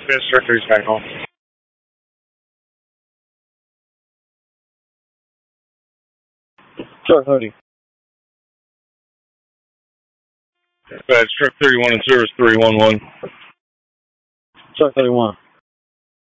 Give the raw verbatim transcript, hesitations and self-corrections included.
Fifth Circuit's back home. Truck thirty. That's truck thirty-one and service three one one. Truck thirty-one.